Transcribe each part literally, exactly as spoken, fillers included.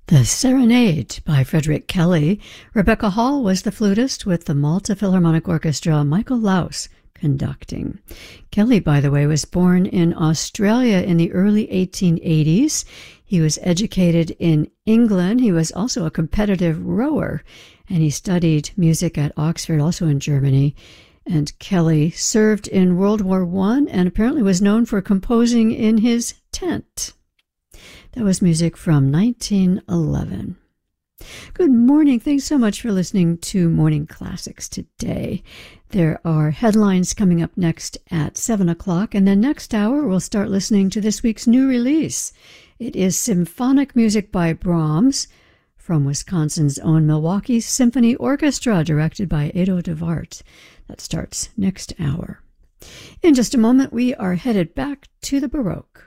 The Serenade by Frederick Kelly. Rebecca Hall was the flutist with the Malta Philharmonic Orchestra, Michael Laus conducting. Kelly, by the way, was born in Australia in the early eighteen eighties. He was educated in England. He was also a competitive rower, and he studied music at Oxford, also in Germany. And Kelly served in World War One and apparently was known for composing in his tent. That was music from nineteen eleven. Good morning. Thanks so much for listening to Morning Classics today. There are headlines coming up next at seven o'clock, and then next hour we'll start listening to this week's new release. It is symphonic music by Brahms from Wisconsin's own Milwaukee Symphony Orchestra, directed by Edo de Wart. That starts next hour. In just a moment, we are headed back to the Baroque.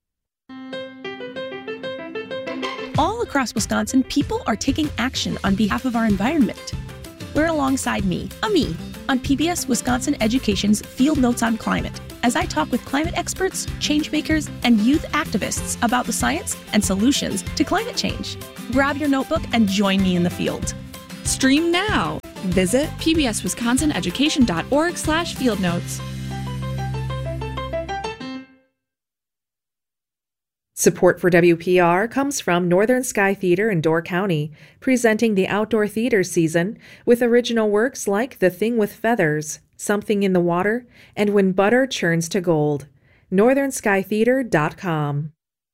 All across Wisconsin, people are taking action on behalf of our environment. Learn alongside me, Ami, on P B S Wisconsin Education's Field Notes on Climate, as I talk with climate experts, change makers, and youth activists about the science and solutions to climate change. Grab your notebook and join me in the field. Stream now. Visit pbswisconsineducation.org slash field notes. Support for W P R comes from Northern Sky Theater in Door County, presenting the outdoor theater season with original works like The Thing with Feathers, Something in the Water, and When Butter Churns to Gold. northern sky theater dot com.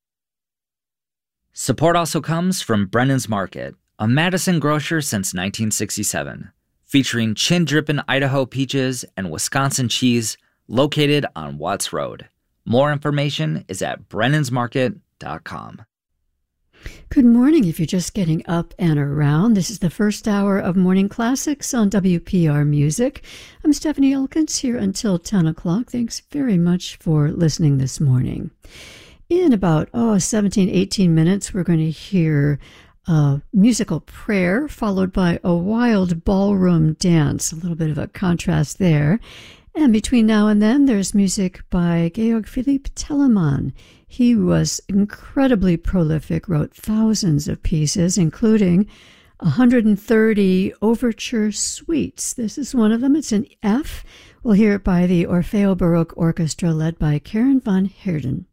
Support also comes from Brennan's Market, a Madison grocer since nineteen sixty-seven, featuring chin-dripping Idaho peaches and Wisconsin cheese, located on Watts Road. More information is at brennans market dot com. Good morning. If you're just getting up and around, this is the first hour of Morning Classics on W P R Music. I'm Stephanie Elkins, here until ten o'clock. Thanks very much for listening this morning. In about, oh, seventeen, eighteen minutes, we're going to hear a musical prayer followed by a wild ballroom dance. A little bit of a contrast there. And between now and then, there's music by Georg Philipp Telemann. He was incredibly prolific, wrote thousands of pieces, including one hundred thirty overture suites. This is one of them. It's in F. We'll hear it by the Orfeo Baroque Orchestra, led by Karen von Heerden.